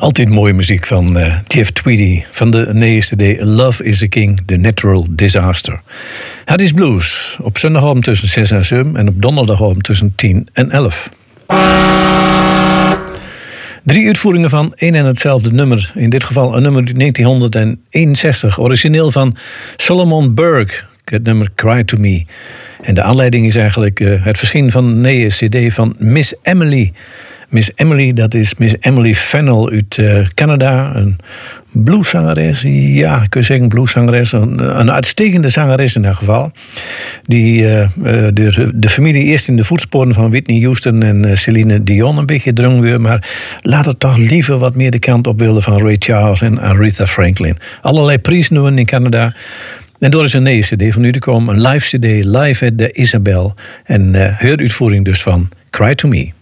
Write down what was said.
Altijd mooie muziek van Jeff Tweedy van de CD Love is a King, The Natural Disaster. Het is blues op zondagavond tussen 6 en 7 en op donderdagavond tussen 10 en 11. 3 uitvoeringen van één en hetzelfde nummer. In dit geval een nummer uit 1961, origineel van Solomon Burke, het nummer Cry to Me. En de aanleiding is eigenlijk het verschijnen van een nieuwe CD van Miss Emily. Miss Emily, dat is Miss Emily Fennell uit Canada. Een blueszangeres, ja, kun je zeggen blueszangeres. Een uitstekende zangeres in elk geval. Die de familie eerst in de voetsporen van Whitney Houston en Celine Dion een beetje drong weer. Maar later toch liever wat meer de kant op wilde van Ray Charles en Aretha Franklin. Allerlei prijzen in Canada. En door is een nieuwe CD van nu te komen. Een live CD, live at de Isabel. En uitvoering dus van Cry to Me.